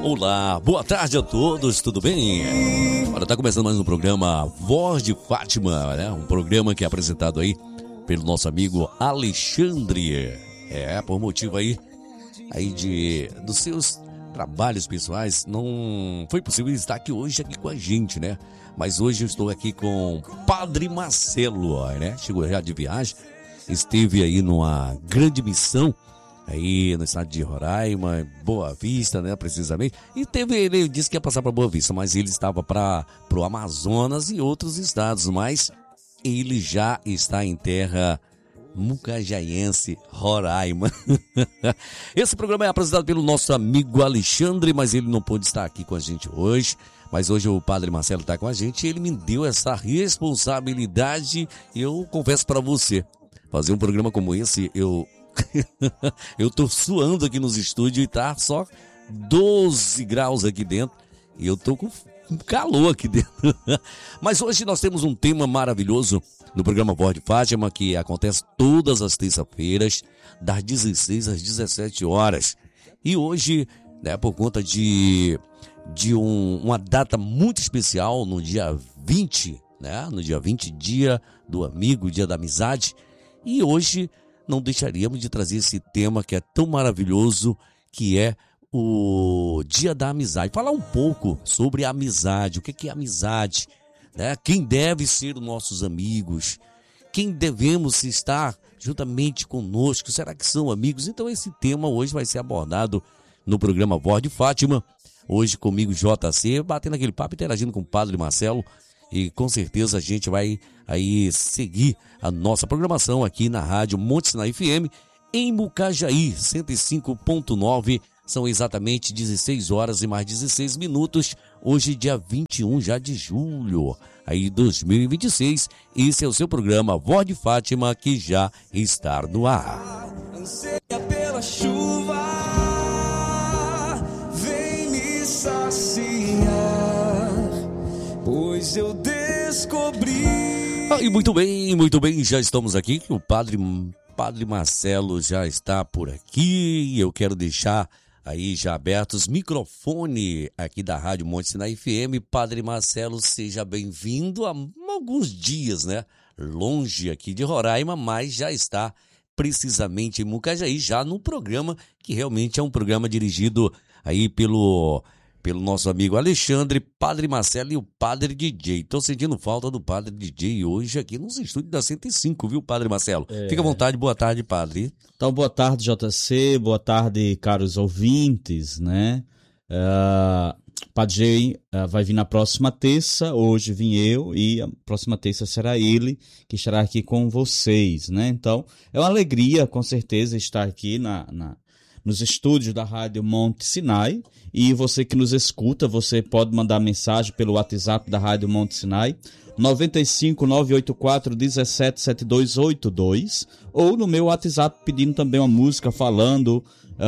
Olá, boa tarde a todos, tudo bem? Olha, tá começando mais um programa Voz de Fátima, né? Um programa que é apresentado aí pelo nosso amigo Alexandre. Por motivo aí dos seus trabalhos pessoais, não foi possível estar hoje aqui com a gente, né? Mas hoje eu estou aqui com o Padre Marcelo, né? Chegou já de viagem, esteve aí numa grande missão aí no estado de Roraima, Boa Vista, né, precisamente. E ele disse que ia passar para Boa Vista, mas ele estava para o Amazonas e outros estados, mas ele já está em terra mucajaiense, Roraima. Esse programa é apresentado pelo nosso amigo Alexandre, mas ele não pôde estar aqui com a gente hoje. Mas hoje o Padre Marcelo está com a gente e ele me deu essa responsabilidade. E eu confesso para você, fazer um programa como esse, eu tô suando aqui nos estúdios e tá só 12 graus aqui dentro. E eu tô com calor aqui dentro. Mas hoje nós temos um tema maravilhoso no programa Voz de Fátima, que acontece todas as terças-feiras, das 16 às 17 horas. E hoje, né, por conta de uma data muito especial, no dia 20, né? No dia 20, dia do amigo, dia da amizade. E hoje não deixaríamos de trazer esse tema que é tão maravilhoso, que é o Dia da Amizade. Falar um pouco sobre a amizade, o que é amizade, né? Quem deve ser os nossos amigos, quem devemos estar juntamente conosco, será que são amigos? Então esse tema hoje vai ser abordado no programa Voz de Fátima, hoje comigo JC, batendo aquele papo, interagindo com o Padre Marcelo, e com certeza a gente vai aí seguir a nossa programação aqui na Rádio Monte Sinai FM, em Mucajaí, 105.9, são exatamente 16 horas e mais 16 minutos, hoje dia 21 já de julho, aí 2026, esse é o seu programa Voz de Fátima, que já está no ar. Anseia pela chuva, vem me saciar, pois eu descobri. E muito bem, já estamos aqui, o Padre Marcelo já está por aqui, eu quero deixar aí já abertos os microfones aqui da Rádio Monte Sinai FM. Padre Marcelo, seja bem-vindo. Há alguns dias, né? Longe aqui de Roraima, mas já está precisamente em Mucajaí, já no programa, que realmente é um programa dirigido aí pelo nosso amigo Alexandre, Padre Marcelo e o Padre DJ. Estou sentindo falta do Padre DJ hoje aqui nos estúdios da 105, viu, Padre Marcelo? Fica à vontade, boa tarde, Padre. Então, boa tarde, JC, boa tarde, caros ouvintes, né? Padre J vai vir na próxima terça, hoje vim eu e a próxima terça será ele que estará aqui com vocês, né? Então, é uma alegria, com certeza, estar aqui nos estúdios da Rádio Monte Sinai, e você que nos escuta, você pode mandar mensagem pelo WhatsApp da Rádio Monte Sinai, 95 984 17 7282, ou no meu WhatsApp pedindo também uma música falando,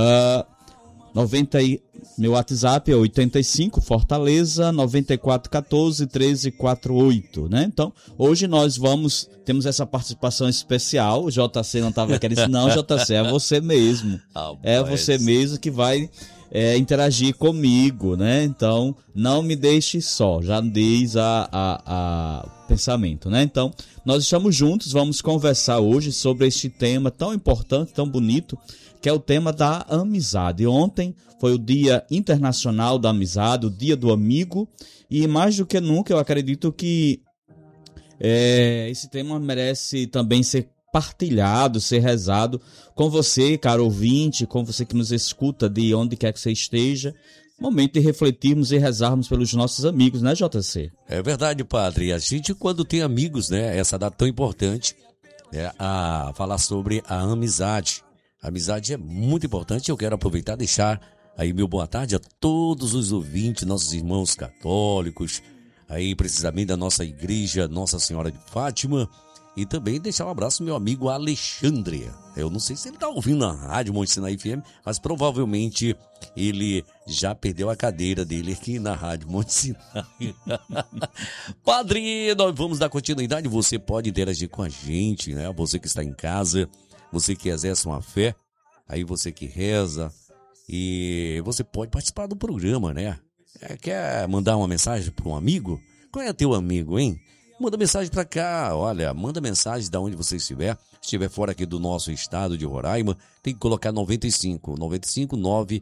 meu WhatsApp é 85 Fortaleza 9414 1348, né? Então, hoje nós temos essa participação especial. O JC não estava querendo, não, JC, é você mesmo. É você mesmo que vai interagir comigo, né? Então, não me deixe só, já diz a pensamento, né? Então, nós estamos juntos, vamos conversar hoje sobre este tema tão importante, tão bonito, que é o tema da amizade. Ontem foi o Dia Internacional da Amizade, o Dia do Amigo, e mais do que nunca eu acredito que esse tema merece também ser partilhado, ser rezado com você, caro ouvinte, com você que nos escuta de onde quer que você esteja. Momento de refletirmos e rezarmos pelos nossos amigos, né, JC? É verdade, Padre. A gente, quando tem amigos, né, essa data tão importante, a falar sobre a amizade. A amizade é muito importante. Eu quero aproveitar e deixar aí meu boa tarde a todos os ouvintes, nossos irmãos católicos, aí precisamente da nossa igreja Nossa Senhora de Fátima, e também deixar um abraço ao meu amigo Alexandre. Eu não sei se ele está ouvindo a Rádio Monte Sinai FM, mas provavelmente ele já perdeu a cadeira dele aqui na Rádio Monte Sinai. Padre, nós vamos dar continuidade. Você pode interagir com a gente, né? Você que está em casa, você que exerce uma fé, aí você que reza, E você pode participar do programa, né? Quer mandar uma mensagem para um amigo? Qual é teu amigo, hein? Manda mensagem para cá, olha, manda mensagem de onde você estiver. Se estiver fora aqui do nosso estado de Roraima, tem que colocar 95 9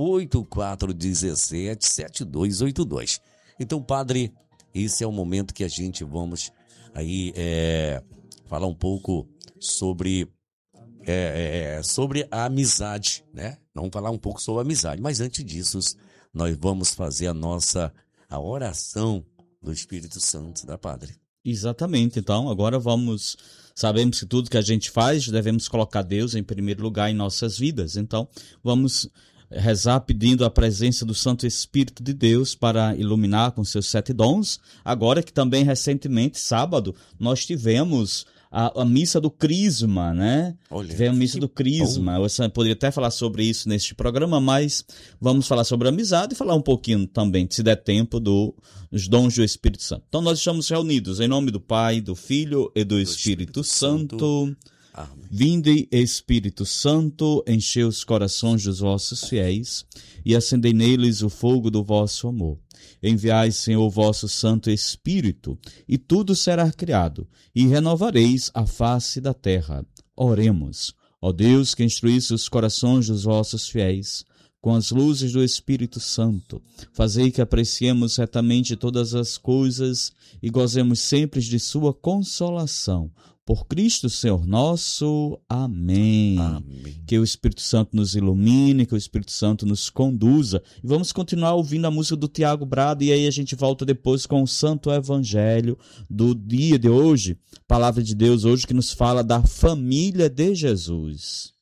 8417 7282. Então, padre, esse é o momento que a gente vamos aí falar um pouco sobre a amizade, né? Vamos falar um pouco sobre a amizade, mas antes disso, nós vamos fazer a oração do Espírito Santo, da Padre. Exatamente, então agora sabemos que tudo que a gente faz, devemos colocar Deus em primeiro lugar em nossas vidas, então vamos rezar pedindo a presença do Santo Espírito de Deus para iluminar com seus 7 dons, agora que também recentemente, sábado, nós tivemos a missa do Crisma, né? Olha, tivemos a missa do Crisma, eu poderia até falar sobre isso neste programa, mas vamos falar sobre a amizade e falar um pouquinho também, se der tempo, dos dons do Espírito Santo. Então nós estamos reunidos em nome do Pai, do Filho e do Espírito Santo. Amém. Vinde, Espírito Santo, enchei os corações dos vossos fiéis e acendei neles o fogo do vosso amor. Enviai, Senhor, o vosso Santo Espírito, e tudo será criado, e renovareis a face da terra. Oremos. Ó Deus, que instruísse os corações dos vossos fiéis com as luzes do Espírito Santo, fazei que apreciemos retamente todas as coisas e gozemos sempre de sua consolação. Por Cristo, Senhor nosso. Amém. Amém. Que o Espírito Santo nos ilumine, que o Espírito Santo nos conduza. E vamos continuar ouvindo a música do Tiago Brado e aí a gente volta depois com o Santo Evangelho do dia de hoje. Palavra de Deus hoje que nos fala da família de Jesus.